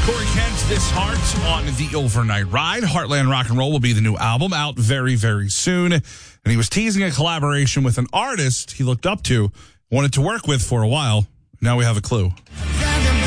Corey Kent, This Heart on the Overnight Ride. Heartland Rock and Roll will be the new album out very, very soon. And he was teasing a collaboration with an artist he looked up to, wanted to work with for a while. Now we have a clue.